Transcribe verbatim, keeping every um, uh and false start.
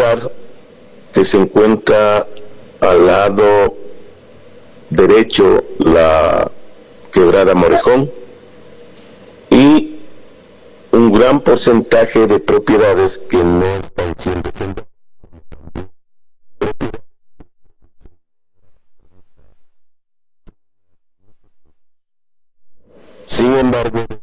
lugar que se encuentra al lado derecho la quebrada Morejón, y un gran porcentaje de propiedades que no están siendo vendidas. Sin embargo,